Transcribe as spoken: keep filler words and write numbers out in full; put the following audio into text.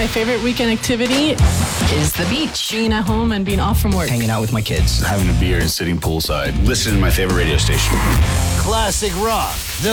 My favorite weekend activity is the beach. Being at home and being off from work. Hanging out with my kids. Having a beer and sitting poolside. Listening to my favorite radio station. Classic rock. The